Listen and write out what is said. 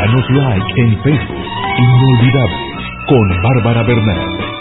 Danos like en Facebook. Inolvidable con Bárbara Bernal.